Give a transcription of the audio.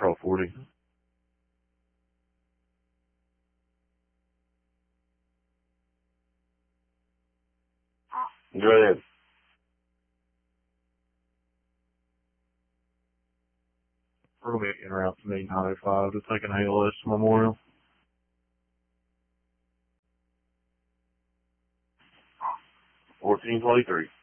Control 40. Go ahead. We're going to be in route to 905 to take an ALS Memorial. $14.23.